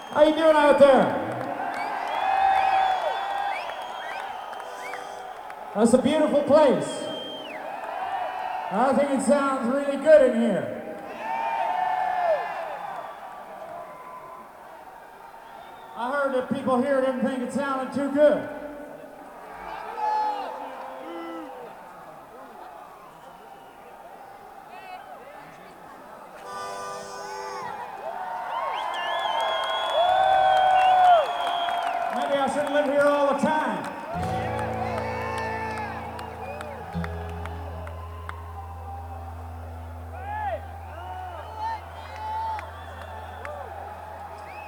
How you doing out there? That's a beautiful place. I think it sounds really good in here. I heard that people here didn't think it sounded too good.